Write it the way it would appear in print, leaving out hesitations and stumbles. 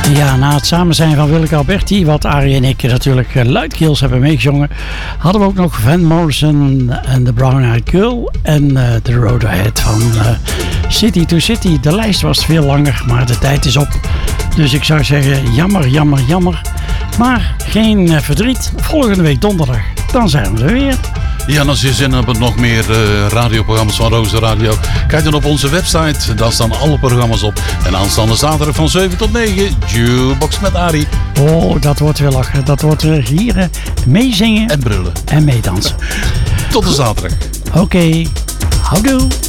Ja, na het samen zijn van Willeke Alberti, wat Arie en ik natuurlijk luidkeels hebben meegezongen, hadden we ook nog Van Morrison en The Brown Eyed Girl en The Road Ahead van City to City. De lijst was veel langer, maar de tijd is op. Dus ik zou zeggen, jammer, jammer, jammer. Maar geen verdriet. Volgende week donderdag, dan zijn we er weer. Ja, en als je zin hebt op nog meer radioprogramma's van Roze Radio, kijk dan op onze website. Daar staan alle programma's op. En aanstaande zaterdag van 7 tot 9, Jukebox met Arie. Oh, dat wordt weer lachen. Dat wordt weer gieren, meezingen. En brullen. En meedansen. Tot de zaterdag. Oké, houdoe.